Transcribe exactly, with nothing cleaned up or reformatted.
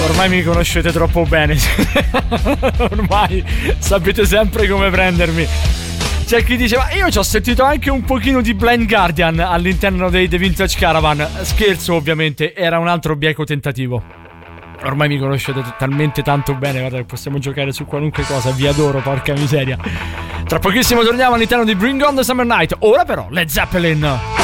Ormai mi conoscete troppo bene. Ormai sapete sempre come prendermi. C'è chi dice: ma io ci ho sentito anche un pochino di Blind Guardian all'interno dei The Vintage Caravan. Scherzo, ovviamente, era un altro bieco tentativo. Ormai mi conoscete talmente tanto bene, guarda, che possiamo giocare su qualunque cosa. Vi adoro, porca miseria. Tra pochissimo torniamo all'interno di Bring On The Summer Night. Ora però Led Zeppelin.